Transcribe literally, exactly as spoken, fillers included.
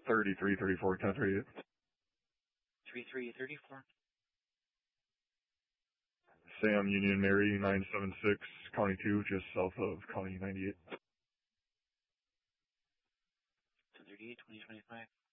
thirty-three thirty-four, ten thirty-eight. thirty-three thirty-four. Sam Union Mary, nine seven six, County two, just south of County ninety-eight. ten thirty-eight, twenty twenty-five.